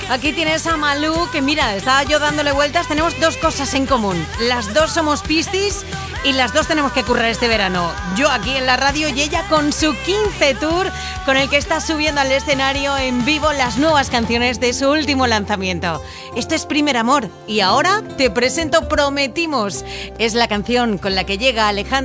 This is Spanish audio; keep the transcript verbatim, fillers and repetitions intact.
Aquí tienes a Malú, que mira, estaba yo dándole vueltas. Tenemos dos cosas en común. Las dos somos Piscis y las dos tenemos que currar este verano. Yo aquí en la radio y ella con su quince Tour, con el que está subiendo al escenario en vivo las nuevas canciones de su último lanzamiento. Esto es Primer Amor y ahora te presento Prometimos. Es la canción con la que llega Alejandro